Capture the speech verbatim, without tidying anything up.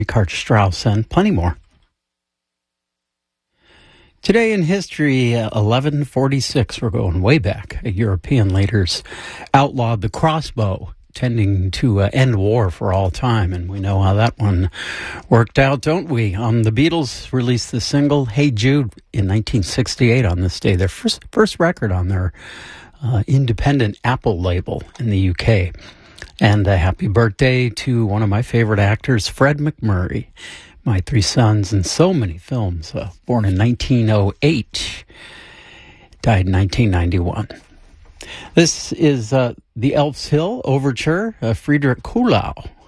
Richard Strauss, and plenty more. Today in history, uh, eleven forty-six, we're going way back. European leaders outlawed the crossbow, tending to uh, end war for all time, and we know how that one worked out, don't we? Um, the Beatles released the single "Hey Jude" in nineteen sixty-eight on this day, their first first record on their uh, independent Apple label in the U K. And a happy birthday to one of my favorite actors, Fred MacMurray. My Three Sons in so many films. Uh, born in nineteen oh eight, died in nineteen ninety-one. This is uh, the Elf's Hill Overture, uh, Friedrich Kuhlau.